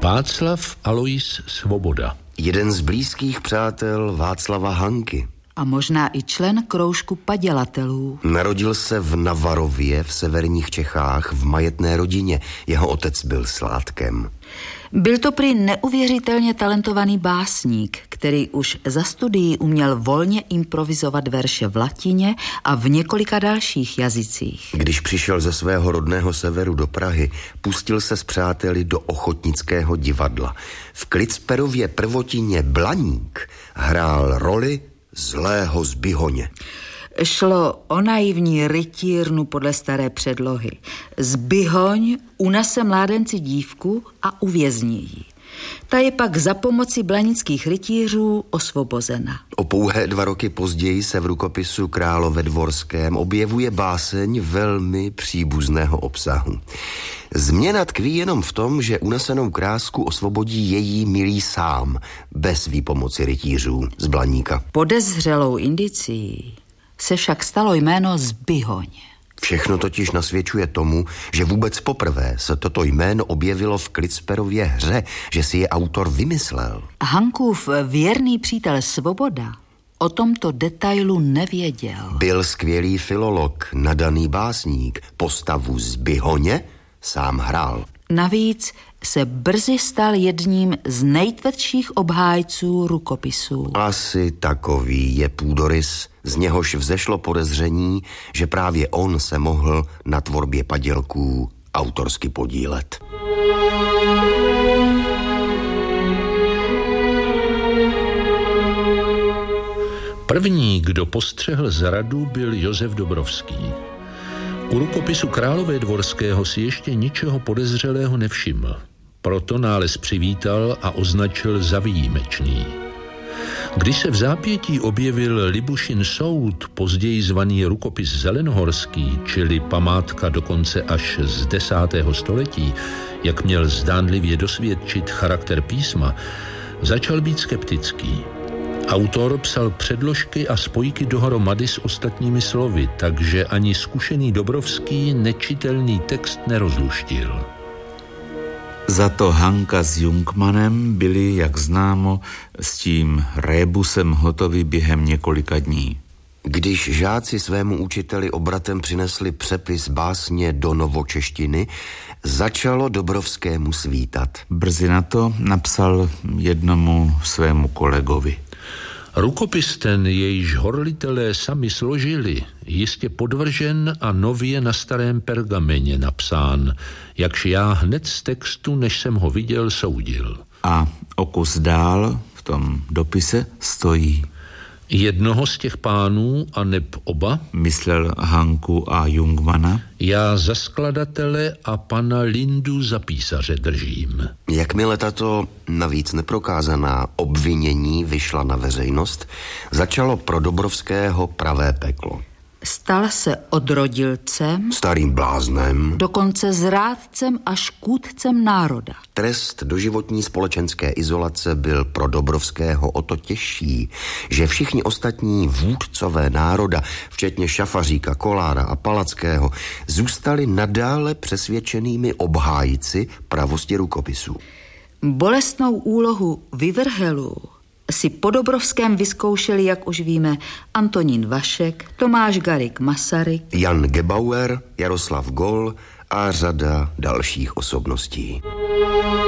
Václav Alois Svoboda. Jeden z blízkých přátel Václava Hanky. A možná i člen kroužku padělatelů. Narodil se v Navarově v severních Čechách v majetné rodině. Jeho otec byl sládkem. Byl to prý neuvěřitelně talentovaný básník, který už za studií uměl volně improvizovat verše v latině a v několika dalších jazycích. Když přišel ze svého rodného severu do Prahy, pustil se s přáteli do ochotnického divadla. V Klicperově prvotině Blaník hrál roli zlého Zbyhoně. Šlo o naivní rytírnu podle staré předlohy. Zbyhoň unese mládenci dívku a uvězní ji. Ta je pak za pomoci blanických rytířů osvobozena. O pouhé 2 roky později se v rukopisu Královédvorském objevuje báseň velmi příbuzného obsahu. Změna tkví jenom v tom, že unesenou krásku osvobodí její milý sám, bez výpomoci rytířů z Blaníka. Podezřelou indicií se však stalo jméno Zbyhoň. Všechno totiž nasvědčuje tomu, že vůbec poprvé se toto jméno objevilo v Klicperově hře, že si je autor vymyslel. Hankův věrný přítel Svoboda o tomto detailu nevěděl. Byl skvělý filolog, nadaný básník, postavu Zbyhoně sám hrál. Navíc se brzy stal jedním z nejtvrdších obhájců rukopisů. Asi takový je půdorys, z něhož vzešlo podezření, že právě on se mohl na tvorbě padělků autorsky podílet. První, kdo postřehl zradu, byl Josef Dobrovský. U rukopisu Královédvorského si ještě ničeho podezřelého nevšiml. Proto nález přivítal a označil za výjimečný. Když se v zápětí objevil Libušin soud, později zvaný rukopis Zelenohorský, čili památka dokonce až z 10. století, jak měl zdánlivě dosvědčit charakter písma, začal být skeptický. Autor psal předložky a spojky dohromady s ostatními slovy, takže ani zkušený Dobrovský nečitelný text nerozluštil. Za to Hanka s Jungmannem byli, jak známo, s tím rébusem hotovi během několika dní. Když žáci svému učiteli obratem přinesli přepis básně do novočeštiny, začalo Dobrovskému svítat. Brzy na to napsal jednomu svému kolegovi. Rukopis ten, jejíž horlitelé sami složili, jistě podvržen a nově na starém pergameně napsán, jakž já hned z textu, než jsem ho viděl, soudil. A o kus dál v tom dopise stojí: Jednoho z těch pánů, aneb oba, myslel Hanku a Jungmana, já za skladatele a pana Lindu za písaře držím. Jakmile tato navíc neprokázaná obvinění vyšla na veřejnost, začalo pro Dobrovského pravé peklo. Stal se odrodilcem, starým bláznem, dokonce zrádcem a škůdcem národa. Trest doživotní společenské izolace byl pro Dobrovského o to těžší, že všichni ostatní vůdcové národa, včetně Šafaříka, Kolára a Palackého, zůstali nadále přesvědčenými obhájci pravosti rukopisů. Bolestnou úlohu vyvrhelů si po Dobrovském vyzkoušeli, jak už víme, Antonín Vašek, Tomáš Garrigue Masaryk, Jan Gebauer, Jaroslav Gol a řada dalších osobností.